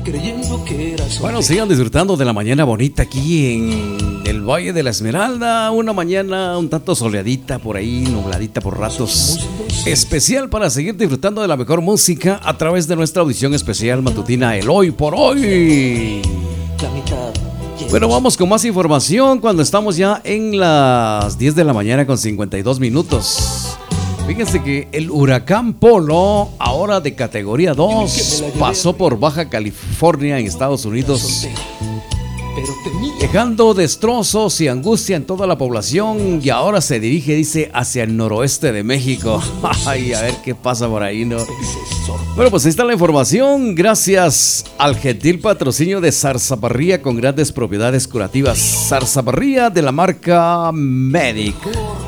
Bueno, sigan disfrutando de la mañana bonita aquí en el Valle de la Esmeralda. Una mañana un tanto soleadita por ahí, nubladita por ratos. Especial para seguir disfrutando de la mejor música a través de nuestra audición especial matutina El Hoy por Hoy. Bueno, vamos con más información cuando estamos ya en las 10 de la mañana con 52 minutos. Fíjense que el huracán Polo, ahora de categoría 2, pasó por Baja California en Estados Unidos, dejando destrozos y angustia en toda la población, y ahora se dirige, dice, hacia el noroeste de México. Ay, a ver qué pasa por ahí, ¿no? Bueno, pues ahí está la información, gracias al gentil patrocinio de Zarzaparrilla con grandes propiedades curativas. Zarzaparrilla de la marca Medic.